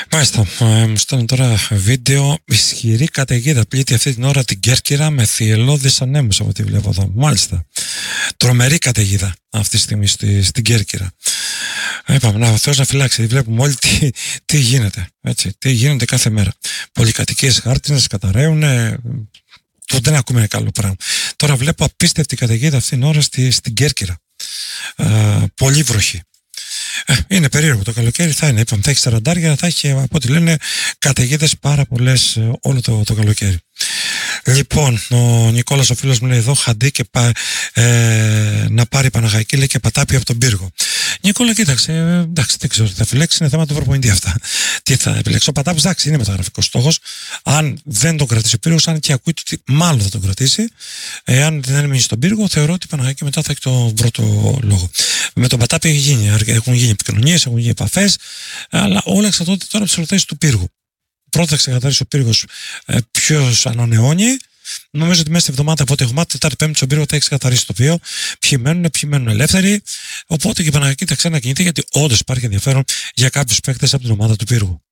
Μάλιστα, μου στέλνουν τώρα βίντεο. Ισχυρή καταιγίδα πλήττει αυτή την ώρα την Κέρκυρα με θυελλώδεις ανέμους, από ό,τι βλέπω εδώ. Μάλιστα. Τρομερή καταιγίδα αυτή τη στιγμή στην Κέρκυρα. Είπαμε, να Θεός να φυλάξει. Βλέπουμε όλοι τι γίνεται. Έτσι, τι γίνεται κάθε μέρα. Πολυκατοικίες χάρτινες καταραίουν. Δεν ακούμε καλό πράγμα. Τώρα βλέπω απίστευτη καταιγίδα αυτήν την ώρα στην Κέρκυρα. Πολύ βροχή. Είναι περίεργο το καλοκαίρι, θα είναι. Είπαμε, θα έχει 40, θα έχει από ό,τι λένε καταιγίδες πάρα πολλές όλο το καλοκαίρι. Λοιπόν, ο Νικόλας ο φίλος μου λέει εδώ Χαντί και να πάρει Παναχαϊκή, λέει, και Πατάπη από τον Πύργο. Νικόλα, κοίταξε, εντάξει, δεν ξέρω τι θα επιλέξει, είναι θέμα του προπονητή αυτά. Τι θα επιλέξει. Ο Πατάπης, εντάξει, είναι μεταγραφικός στόχος. Αν δεν τον κρατήσει ο Πύργος, αν και ακούει ότι μάλλον θα τον κρατήσει, αν δεν μείνει στον Πύργο, θεωρώ ότι η Παναχαϊκή μετά θα έχει τον πρώτο λόγο. Με τον Πατάπη έχουν γίνει επικοινωνίες, έχουν γίνει επαφές, αλλά όλα εξαρτώνται τώρα από τις ερωτήσεις του Πύργου. Πρώτα θα ξεκαθαρίσει ο Πύργος ποιος ανανεώνει. Νομίζω ότι μέσα στη εβδομάδα από ό,τι έχουμε, Τετάρτη Πέμπτη στον Πύργο θα έχει ξεκαθαρίσει το βίο. Ποιοι μένουν ελεύθεροι. Οπότε και η Παναγιακή θα ξανακινηθεί, γιατί όντως υπάρχει ενδιαφέρον για κάποιους παίκτες από την ομάδα του Πύργου.